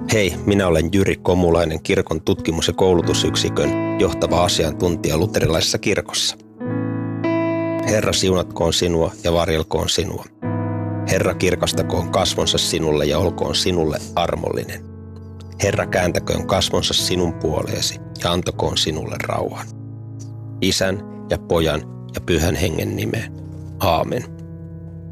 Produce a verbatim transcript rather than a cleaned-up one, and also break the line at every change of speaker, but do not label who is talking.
Hei, minä olen Jyri Komulainen, kirkon tutkimus- ja koulutusyksikön johtava asiantuntija luterilaisessa kirkossa. Herra siunatkoon sinua ja varjelkoon sinua. Herra kirkastakoon kasvonsa sinulle ja olkoon sinulle armollinen. Herra kääntäköön kasvonsa sinun puoleesi ja antakoon sinulle rauhan. Isän ja Pojan ja Pyhän Hengen nimeen. Aamen.